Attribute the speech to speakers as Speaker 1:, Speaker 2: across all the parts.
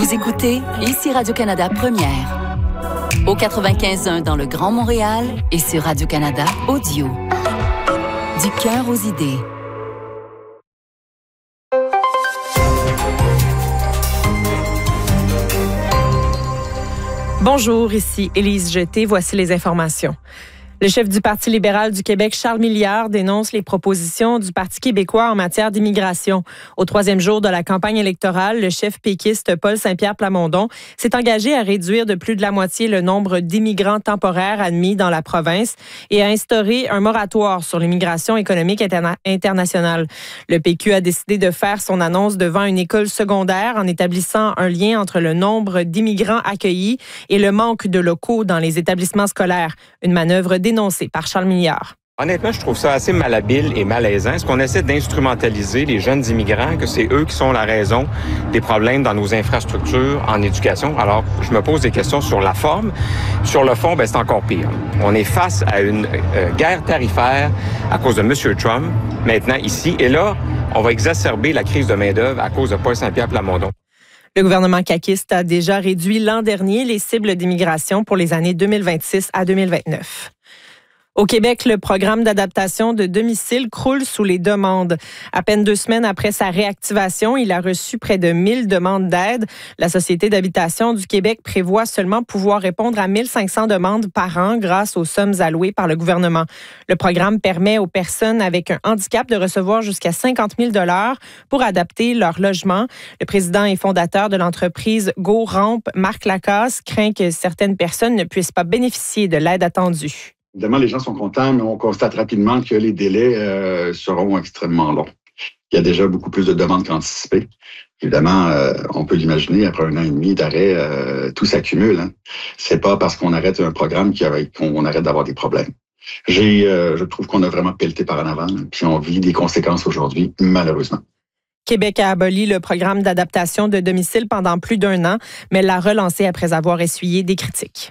Speaker 1: Vous écoutez ici Radio-Canada Première. Au 95.1 dans le Grand Montréal et sur Radio-Canada Audio. Du cœur aux idées.
Speaker 2: Bonjour, ici Élise Jeté. Voici les informations. Le chef du Parti libéral du Québec, Charles Milliard, dénonce les propositions du Parti québécois en matière d'immigration. Au troisième jour de la campagne électorale, le chef péquiste Paul Saint-Pierre Plamondon s'est engagé à réduire de plus de la moitié le nombre d'immigrants temporaires admis dans la province et à instaurer un moratoire sur l'immigration économique internationale. Le PQ a décidé de faire son annonce devant une école secondaire en établissant un lien entre le nombre d'immigrants accueillis et le manque de locaux dans les établissements scolaires. Une manœuvre dénoncé par Charles Milliard.
Speaker 3: Honnêtement, je trouve ça assez malhabile et malaisant. Est-ce qu'on essaie d'instrumentaliser les jeunes immigrants, que c'est eux qui sont la raison des problèmes dans nos infrastructures en éducation? Alors, je me pose des questions sur la forme. Sur le fond, c'est encore pire. On est face à une guerre tarifaire à cause de M. Trump, maintenant ici. Et là, on va exacerber la crise de main-d'œuvre à cause de Paul Saint-Pierre Plamondon.
Speaker 2: Le gouvernement caquiste a déjà réduit l'an dernier les cibles d'immigration pour les années 2026 à 2029. Au Québec, le programme d'adaptation de domicile croule sous les demandes. À peine 2 semaines après sa réactivation, il a reçu près de 1000 demandes d'aide. La Société d'habitation du Québec prévoit seulement pouvoir répondre à 1500 demandes par an grâce aux sommes allouées par le gouvernement. Le programme permet aux personnes avec un handicap de recevoir jusqu'à 50 000 $ pour adapter leur logement. Le président et fondateur de l'entreprise GoRamp, Marc Lacasse, craint que certaines personnes ne puissent pas bénéficier de l'aide attendue.
Speaker 4: Évidemment, les gens sont contents, mais on constate rapidement que les délais seront extrêmement longs. Il y a déjà beaucoup plus de demandes qu'anticipées. Évidemment, on peut l'imaginer, après 1 an et demi d'arrêt, tout s'accumule. C'est pas parce qu'on arrête un programme qu'on arrête d'avoir des problèmes. Je trouve qu'on a vraiment pelleté par en avant, puis on vit des conséquences aujourd'hui, malheureusement.
Speaker 2: Québec a aboli le programme d'adaptation de domicile pendant plus d'1 an, mais l'a relancé après avoir essuyé des critiques.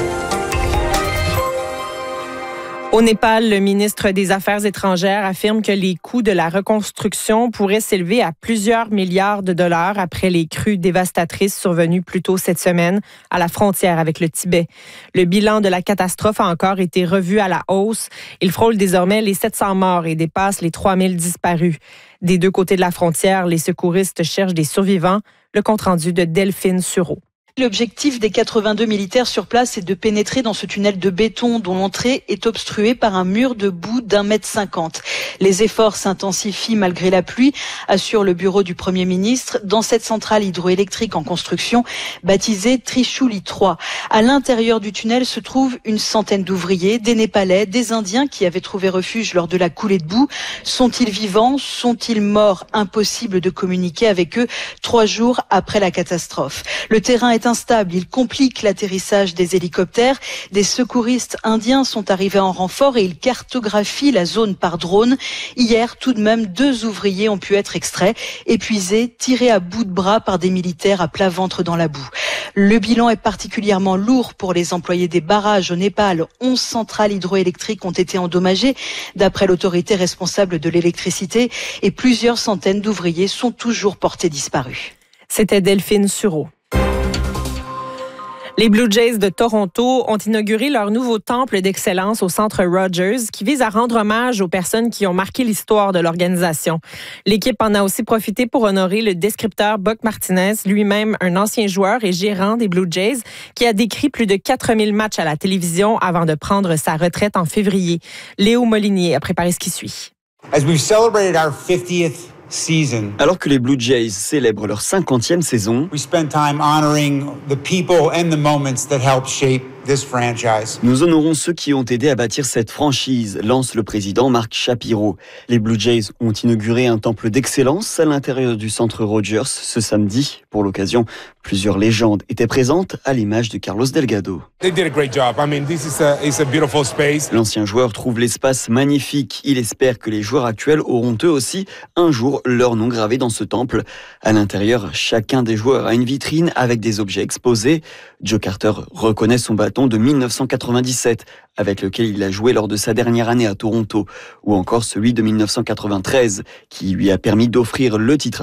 Speaker 2: Au Népal, le ministre des Affaires étrangères affirme que les coûts de la reconstruction pourraient s'élever à plusieurs milliards de dollars après les crues dévastatrices survenues plus tôt cette semaine à la frontière avec le Tibet. Le bilan de la catastrophe a encore été revu à la hausse. Il frôle désormais les 700 morts et dépasse les 3000 disparus. Des 2 côtés de la frontière, les secouristes cherchent des survivants. Le compte-rendu de Delphine Sureau.
Speaker 5: L'objectif des 82 militaires sur place est de pénétrer dans ce tunnel de béton dont l'entrée est obstruée par un mur de boue d'1,50 m. Les efforts s'intensifient malgré la pluie, assure le bureau du Premier ministre, dans cette centrale hydroélectrique en construction baptisée Trishuli 3. À l'intérieur du tunnel se trouvent une centaine d'ouvriers, des Népalais, des Indiens qui avaient trouvé refuge lors de la coulée de boue. Sont-ils vivants? Sont-ils morts? Impossible de communiquer avec eux 3 jours après la catastrophe. Le terrain est instable, il complique l'atterrissage des hélicoptères. Des secouristes indiens sont arrivés en renfort et ils cartographient la zone par drone. Hier, tout de même, 2 ouvriers ont pu être extraits, épuisés, tirés à bout de bras par des militaires à plat ventre dans la boue. Le bilan est particulièrement lourd pour les employés des barrages au Népal. 11 centrales hydroélectriques ont été endommagées, d'après l'autorité responsable de l'électricité, et plusieurs centaines d'ouvriers sont toujours portés disparus.
Speaker 2: C'était Delphine Sureau. Les Blue Jays de Toronto ont inauguré leur nouveau temple d'excellence au Centre Rogers qui vise à rendre hommage aux personnes qui ont marqué l'histoire de l'organisation. L'équipe en a aussi profité pour honorer le descripteur Buck Martinez, lui-même un ancien joueur et gérant des Blue Jays, qui a décrit plus de 4000 matchs à la télévision avant de prendre sa retraite en février. Léo Molinier a préparé ce qui suit.
Speaker 6: As we've celebrated our 50th season.
Speaker 7: Alors que les Blue Jays célèbrent leur 50e saison,
Speaker 6: We spend time honoring the people and the moments that helped shape this franchise.
Speaker 7: nous honorons ceux qui ont aidé à bâtir cette franchise, lance le président Mark Shapiro. Les Blue Jays ont inauguré un temple d'excellence à l'intérieur du centre Rogers ce samedi. Pour l'occasion, plusieurs légendes étaient présentes à l'image de Carlos Delgado.
Speaker 8: They did a great job. I mean, this is a beautiful space.
Speaker 7: L'ancien joueur trouve l'espace magnifique. Il espère que les joueurs actuels auront eux aussi un jour leur nom gravé dans ce temple. À l'intérieur, chacun des joueurs a une vitrine avec des objets exposés. Joe Carter reconnaît son bâton de 1997, avec lequel il a joué lors de sa dernière année à Toronto, ou encore celui de 1993, qui lui a permis d'offrir le titre